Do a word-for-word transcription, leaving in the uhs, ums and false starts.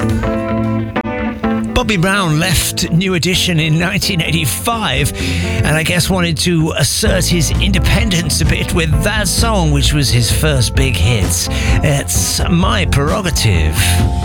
Bobby Brown left New Edition in nineteen eighty-five and I guess wanted to assert his independence a bit with that song, which was his first big hit. It's My Prerogative.